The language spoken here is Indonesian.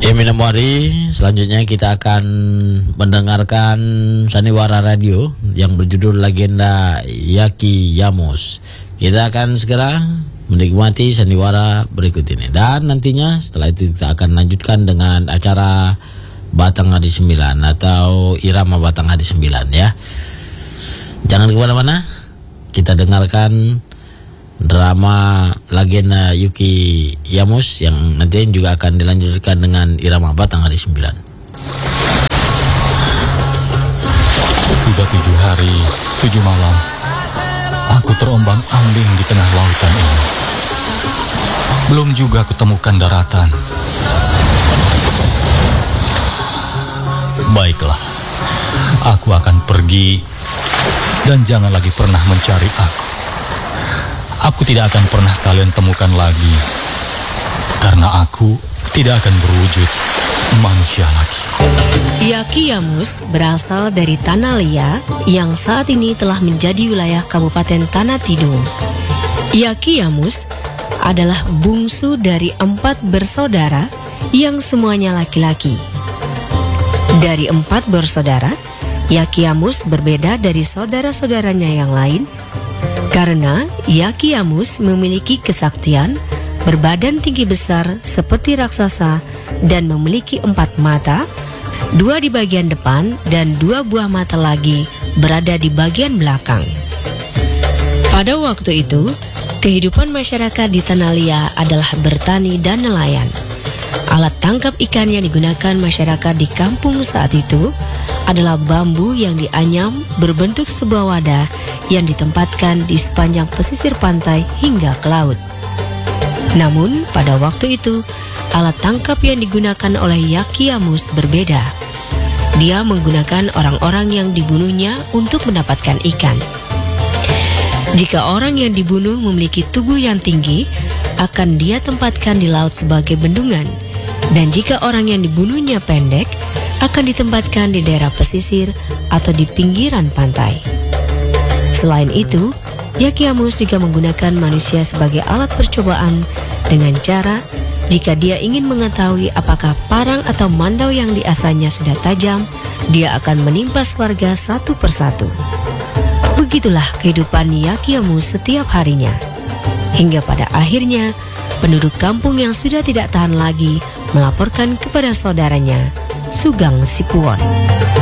Ya, Minamwari, selanjutnya kita akan mendengarkan sandiwara radio yang berjudul Legenda Yaki Yamus. Kita akan segera menikmati sandiwara berikut ini. Dan nantinya setelah itu kita akan lanjutkan dengan acara Batang Hadi 9 atau Irama Batang Hadi 9 ya. Jangan kemana-mana, kita dengarkan drama Legenda Yuki Yamus yang nanti juga akan dilanjutkan dengan Irama Batang Hadi 9. Sudah 7 hari, 7 malam, aku terombang-ambing di tengah lautan ini. Belum juga kutemukan daratan. Baiklah, aku akan pergi dan jangan lagi pernah mencari aku. Aku tidak akan pernah kalian temukan lagi, karena aku tidak akan berwujud manusia lagi. Yaki Yamus berasal dari Tanalia yang saat ini telah menjadi wilayah Kabupaten Tanah Tidung. Yaki Yamus adalah bungsu dari 4 bersaudara yang semuanya laki-laki. Dari 4 bersaudara, Yaki Yamus berbeda dari saudara-saudaranya yang lain karena Yaki Yamus memiliki kesaktian, berbadan tinggi besar seperti raksasa, dan memiliki 4 mata, 2 di bagian depan dan 2 buah mata lagi berada di bagian belakang. Pada waktu itu, kehidupan masyarakat di Tanalia adalah bertani dan nelayan. Alat tangkap ikan yang digunakan masyarakat di kampung saat itu adalah bambu yang dianyam berbentuk sebuah wadah yang ditempatkan di sepanjang pesisir pantai hingga ke laut. Namun pada waktu itu, alat tangkap yang digunakan oleh Yaki Yamus berbeda. Dia menggunakan orang-orang yang dibunuhnya untuk mendapatkan ikan. Jika orang yang dibunuh memiliki tubuh yang tinggi, akan dia tempatkan di laut sebagai bendungan. Dan jika orang yang dibunuhnya pendek, akan ditempatkan di daerah pesisir atau di pinggiran pantai. Selain itu, Yaki Yamus juga menggunakan manusia sebagai alat percobaan dengan cara jika dia ingin mengetahui apakah parang atau mandau yang diasahnya sudah tajam, dia akan menimpas warga satu persatu. Begitulah kehidupan Yaki Yamus setiap harinya. Hingga pada akhirnya, penduduk kampung yang sudah tidak tahan lagi melaporkan kepada saudaranya, Sugeng Sipuon.